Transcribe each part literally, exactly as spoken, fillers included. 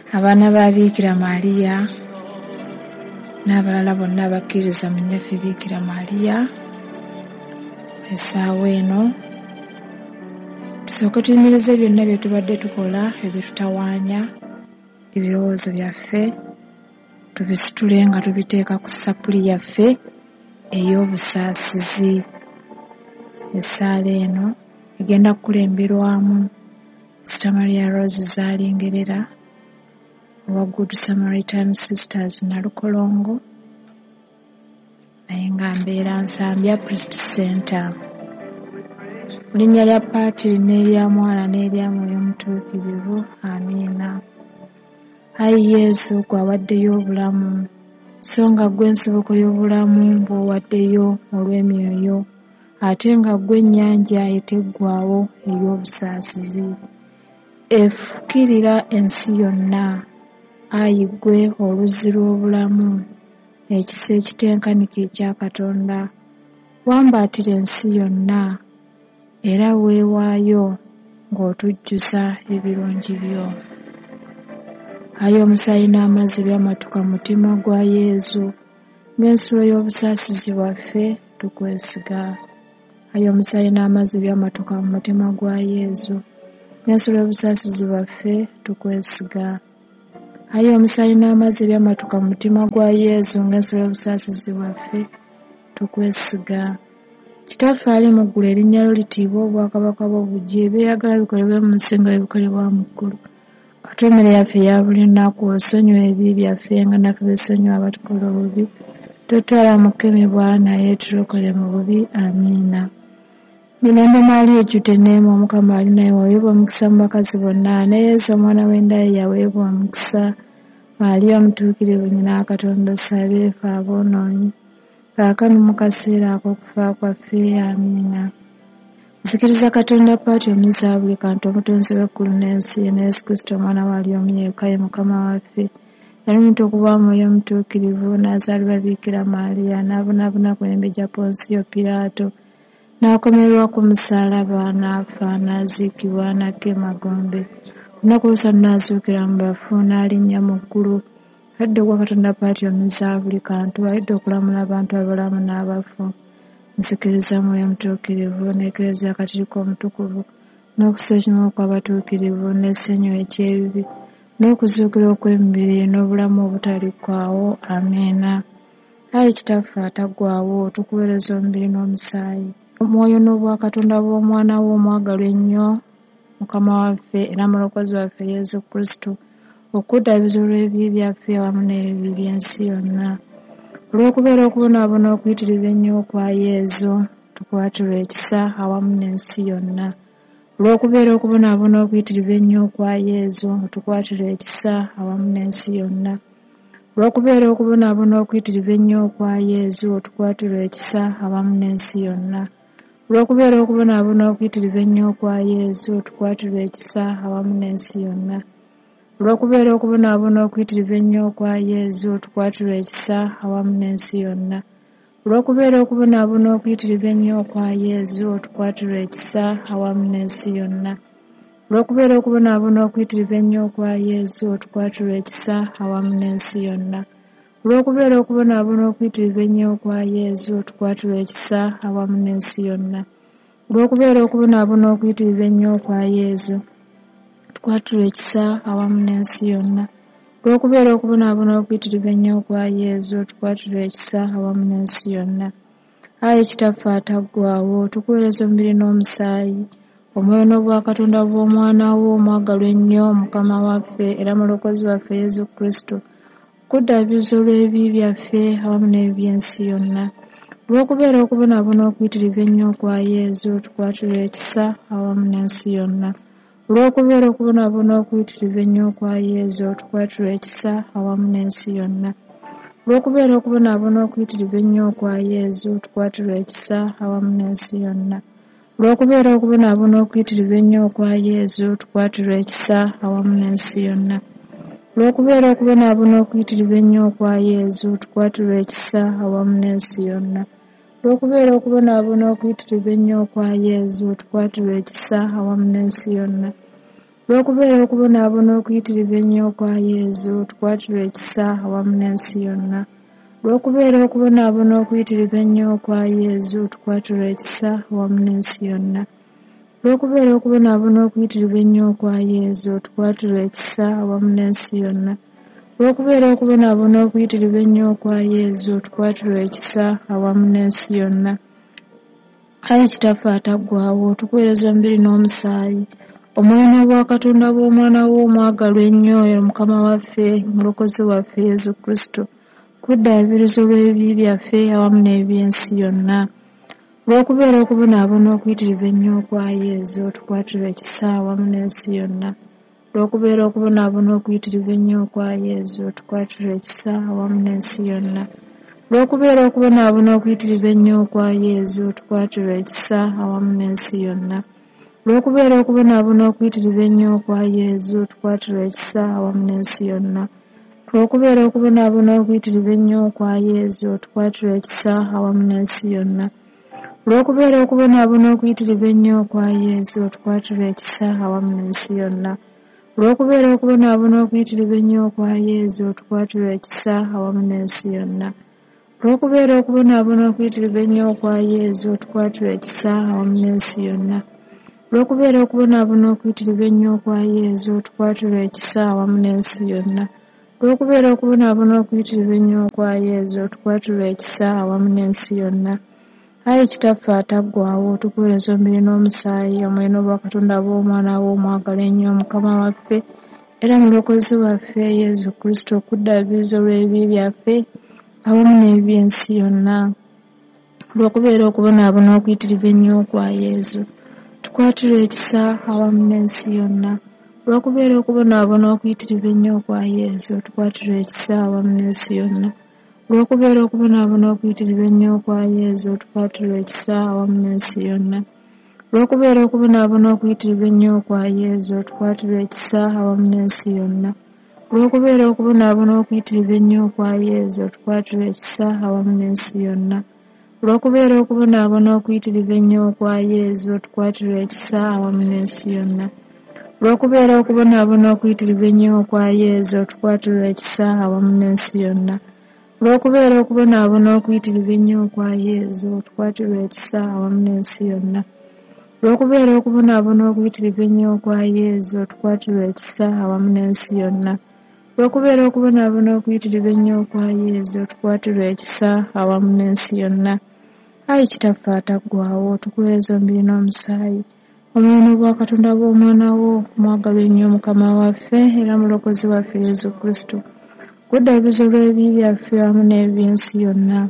abaana ba Biikira Mariya n'abalala bonna abakkiriza mu nnyaffe Biikira Mariya. Essaawa eno tusooke tuyimirize byonna bye tubadde tukola ebitutawaanya ebirowoozo byaffe, tubisitule nga tubiteeka ku ssapuli yaffe ey'obusaasizi. Essaala eno egenda kukulemberwamu Sister Maria Rose Zaalingerera owa Good Samaritan Sisters Nalukolongo, naye nga mbeera Nsambya Priest Center. Mu linnya lya Paatiri n'erya Mwana n'erya Mwoyo Omutuukirivu, amiina. Ayi Yesu, gwe awaddeyo obulamu, so nga gwe nsibuko y'obulamu bw'owaddeyo olw'emyoyo, ate nga gwe ennyanja eteggwaawo ey'obusaasizi. Efukirira ensi yonna, ayi gwe oluzzi lw'obulamu, ekisa ekitenkanika ekya Katonda, wambaatira ensi yonna era weewaayo ng'otujjuza ebirungi byo. Ayi omusaayi n'amazzi byamatuka mu mutima gwa Yesu, ng'ensulo y'obusaasizi bwaffe tukwesiga. Ayi omusaayi n'amazzi byamatuka mu mutima gwa Yesu, ng'ensulo y'obusaasizi bwaffe tukwesiga. Ayi omusaayi n'amazzi byamatuka mu mutima gwa Yesu, ng'ensulo y'obusaasizi bwaffe tukwesiga. Kitaffe ali mu ggulu, erinnya lyo litiibwe, obwakabaka bwo bujje, eby'oyagala bikolebwe mu nsi nga bwe bikolebwa mu ggulu. Katuwa emmere yaffe eya buli lunaku, osonyiwa ebibi byaffe nga naffe bwe tusonyiwa abatukola obubi, totwala mu kukemebwa, naye tulokole mu bubi. Amiina. Mirembe Maaliya ejjudde enneema, Omukama ali naye, waweebwa omukisa mu bakazi bonna, ne Yesu omwana w'endaya yaweebwa omukisa. Maaliya omutuukirivu, nnyina wa Katonda, osabe ffe aboonoonyi, kaakano mu kaseera ak'okufa kwaffe. Amiina. Nzikiriza Katonda Paati omulizi wa buli kantu, omutonzi w'eggulu n'ensi, ne Yesu Kristo omwana waali omu yekka, ye Mukama waffe, yalumita okuba Mwoyo Omutuukirivu, n'azaalibwa Biikira Maaliya, n'abonaabona ku mirembe gya Ponsiyo Piraato, n'akomererwa ku musaalaba, n'afa, n'aziikibwa, n'akka emagombe. Olunaku olw'okusatu n'azuukira mu bafu, n'alinnya mu ggulu. Alidde ogwa Katonda Paati omulizi wa buli kantu, alidde okulamula abantu abalamu n'abafu. Nzikiriza Mwoyo Omutuukirivu, n'Eklezia Katolika Omutukuvu, n'okussa ekimu kw'abatuukirivu, n'essanyu eky'ebibi, n'okuzuukira okw'emibiri, n'obulamu obutaliggwaawo. Amiina. Ayi Kitaffe ataggwaawo, tukuweereza omubiri n'omusaayi, omwoyo n'obwa Katonda bw'Omwana wo omwagalwa ennyo, Mukama waffe era Mulokozi waffe Yesu Kristo, okuddaabiriza olw'ebibi byaffe awamu n'ebibi by'ensi yonna. Olw'okubeera okubonaabona okuyitirivu ennyo kwa Yesu, tukwatirwa ekisa awamu n'ensi yonna. Olw'okubeera okubonaabona okuyitirivu ennyo kwa Yesu, tukwatirwa ekisa awamu n'ensi yonna. Olw'okubeera okubonaabona okuyitirivu ennyo kwa Yesu, tukwatirwa ekisa awamu n'ensi yonna. Olw'okubeera okubonaabona okuyitirivu ennyo kwa Yesu, tukwatirwa ekisa awamu n'ensi yonna. Olw'okubeera okubonaabona okuyitirivu ennyo kwa Yesu, tukwatirwa ekisa awamu n'ensi yonna. Olw'okubeera okubonaabona okuyitirivu ennyo kwa Yesu, tukwatirwa ekisa awamu n'ensi yonna. Olw'okubeera okubonaabona okuyitirivu ennyo kwa Yesu, tukwatirwa ekisa awamu n'ensi yonna. Olw'okubeera okubonaabona okuyitirivu ennyo kwa Yesu, tukwatirwa ekisa awamu n'ensi yonna. Olw'okubeera okubonaabona okuyitirivu ennyo kwa Yesu, tukwatirwa ekisa awamu n'ensi yonna. Olw'okubeera okubonaabona okuyitirivu ennyo kwa Yesu, tukwatirwa ekisa awamu n'ensi yonna. Ayi Kitaffe ataggwaawo, tukuweereza omubiri n'omusaayi, omwoyo n'obwa Katonda bw'Omwana wo omwagalwa ennyo, Mukama waffe era Mulokozi waffe Yesu Kristo, okuddaabiriza olw'ebibi byaffe awamu n'ebibi by'ensi yonna. Olw'okubeera okubonaabona okuyitirivu ennyo kwa Yesu, tukwatirwa ekisa awamu n'ensi yonna. Olw'okubeera okubonaabona okuyitirivu ennyo kwa Yesu, tukwatirwa ekisa awamu n'ensi yonna. Olw'okubeera okubonaabona okuyitirivu ennyo kwa Yesu, tukwatirwa ekisa awamu n'ensi yonna. Olw'okubeera okubonaabona okuyitirivu ennyo kwa Yesu, tukwatirwa ekisa awamu n'ensi yonna. Olw'okubeera okubonaabona okuyitirivu ennyo kwa Yesu, tukwatirwa ekisa awamu n'ensi yonna. Olw'okubeera okubonaabona okuyitirivu ennyo kwa Yesu, tukwatirwa ekisa awamu n'ensi yonna. Olw'okubeera okubonaabona okuyitirivu ennyo okwa Yezu, tukwatirwe ekisa awamu n'ensi yonna. Olw'okubeera okubonaabona okuyitirivu ennyo okwa Yezu, tukwatirwe ekisa awamu n'ensi yonna. Olw'okubeera okubonaabona okuyitirivu ennyo okwa Yezu, tukwatirwe ekisa awamu n'ensi yonna. Olw'okubeera okubonaabona okuyitirivu ennyo okwa Yezu, tukwatirwe ekisa awamu n'ensi yonna. Ayi Kitaffe ataggwaawo, tukuweereza omubiri n'omusaayi, omwoyo n'obwa Katonda bw'Omwana wo omwagalwa ennyo Mukama waffe, Omulokozi waffe Yezu Kristo, kuddaabiriza olw'ebibi byaffe awamu n'eby'ensi yonna. Olw'okubeera okubonaabona okuyitirivu ennyo okwa Yezu, tukwatirwe ekisa awamu n'ensi yonna. Olw'okubeera okubonaabona okuyitirivu ennyo okwa Yezu, tukwatirwe ekisa awamu n'ensi yonna. Olw'okubeera okubonaabona okuyitirivu ennyo okwa Yezu, tukwatirwe ekisa awamu n'ensi yonna. Olw'okubeera okubonaabona okuyitirivu ennyo okwa Yezu, tukwatirwe ekisa awamu n'ensi yonna. Olw'okubeera okubonaabona okuyitirivu ennyo okwa Yezu, tukwatirwe ekisa awamu n'ensi yonna. Olw'okubeera okubonaabona okuyitirivu ennyo okwa Yezu, tukwatirwe ekisa awamu n'ensi yonna. Olw'okubeera okubonaabona okuyitirivu ennyo okwa Yezu, tukwatirwe ekisa awamu n'ensi yonna. Olw'okubeera okubonaabona okuyitirivu ennyo okwa Yezu, tukwatirwe ekisa awamu n'ensi yonna. Olw'okubeera okubonaabona okuyitirivu ennyo okwa Yezu, tukwatirwe ekisa awamu n'ensi yonna. Olw'okubeera okubonaabona okuyitirivu ennyo okwa Yezu, tukwatirwe ekisa awamu n'ensi yonna. Ayi Kitaffe ataggwaawo, tukuweereza omubiri n'omusaayi, omwoyo n'obwa Katonda bw'Omwana wo omwagala ennyo Mukama waffe era Mulokozi waffe Yezu Kristo, okuddaabiriza olw'ebibi byaffe awamu n'eby'ensi yonna. Olw'okubeera okubonaabona okuyitirivu ennyo okwa Yezu, tukwatirwe ekisa awamu n'ensi yonna. Olw'okubeera okubonaabona okuyitirivu ennyo okwa Yezu, tukwatirwe ekisa awamu n'ensi yonna. Olw'okubeera okubonaabona okuyitirivu ennyo okwa Yezu, tukwatirwe ekisa awamu n'ensi yonna. Olw'okubeera okubonaabona okuyitirivu ennyo okwa Yezu, tukwatirwe ekisa awamu n'ensi yonna. Olw'okubeera okubonaabona okuyitirivu ennyo okwa Yezu, tukwatirwe ekisa awamu n'ensi yonna. Olw'okubeera okubonaabona okuyitirivu ennyo okwa Yezu, tukwatirwe ekisa awamu n'ensi yonna. Olw'okubeera okubonaabona okuyitirivu ennyo okwa Yezu, tukwatirwe ekisa awamu n'ensi yonna. Olw'okubeera okubonaabona okuyitirivu ennyo okwa Yezu, tukwatirwe ekisa awamu n'ensi yonna. Olw'okubeera okubonaabona okuyitirivu ennyo okwa Yezu, tukwatirwe ekisa awamu n'ensi yonna. Olw'okubeera okubonaabona okuyitirivu ennyo okwa Yezu, tukwatirwe ekisa awamu n'ensi yonna. Ayi Kitaffe ataggwaawo, tukuweereza omubiri n'omusaayi, omwoyo n'obwa Katonda bw'Omwana wo omwagalwa ennyo Mukama waffe era Mulokozi waffe Yezu Kristo, kuddaabiriza olw'ebibi byaffe awamu n'eby'ensi yonna.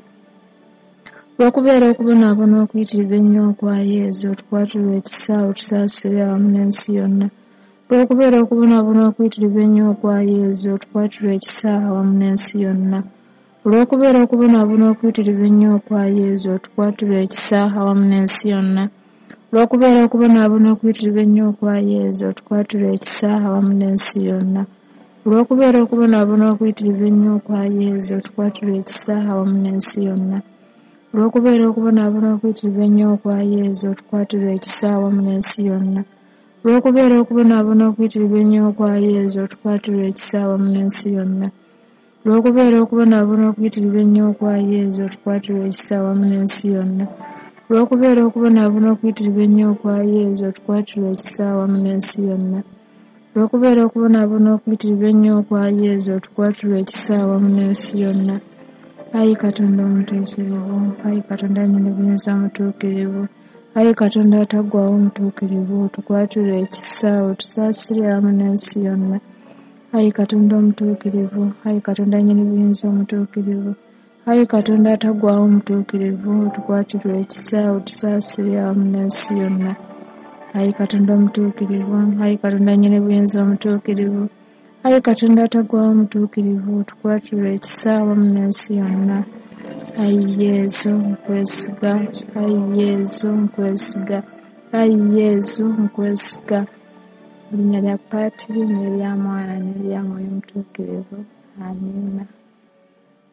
Olw'okubeera okubonaabona okuyitirivu ennyo okwa Yezu, tukwatirwe ekisa otusaasire awamu n'ensi yonna. Olw'okubeera okubonaabona okuyitirivu ennyo okwa Yezu, tukwatirwe ekisa awamu n'ensi yonna. Olw'okubeera okubonaabona okuyitirivu ennyo okwa Yezu, tukwatirwe ekisa awamu n'ensi yonna. Olw'okubeera okubonaabona okuyitirivu ennyo okwa Yezu, tukwatirwe ekisa awamu n'ensi yonna. Olw'okubeera okubonaabona okuyitirivu ennyo okwa Yezu, tukwatirwe ekisa awamu n'ensi yonna. Olw'okubeera okubonaabona okuyitirivu ennyo okwa Yezu, tukwatirwe ekisa awamu n'ensi yonna. Olw'okubeera okubonaabona okuyitirivu ennyo okwa Yezu, tukwatirwe ekisa awamu n'ensi yonna. Olw'okubeera okubonaabona okuyitirivu ennyo okwa Yezu, tukwatirwe ekisa awamu n'ensi yonna. Olw'okubeera okubonaabona okuyitirivu ennyo okwa Yezu, tukwatirwe ekisa awamu n'ensi yonna. Olw'okubeera okubonaabona okuyitirivu ennyo okwa Yezu, tukwatirwe ekisa awamu n'ensi yonna. Ayi Katonda omutuukirivu, ayi Katonda nnyini buyinza omutuukirivu, ayi Katonda ataggwaawo omutuukirivu, tukwatirwe ekisa otusaasire awamu n'ensi yonna. Ayi Katonda omutuukirivu, ayi Katonda nnyini buyinza omutuukirivu, ayi Katonda ataggwaawo omutuukirivu, tukwatirwe ekisa otusaasire awamu n'ensi yonna. Ayi Katonda omutuukirivu, ayi Katonda nnyini buyinza omutuukirivu, ayi Katonda ataggwaawo omutuukirivu, tukwatirwe ekisa awamu n'ensi yonna. Ayi Yezu nkwesiga, ayi Yezu nkwesiga, ayi Yezu nkwesiga. Mu linnya lya Paatiri n'erya Mwana n'erya Mwoyo Omutuukirivu. Amiina.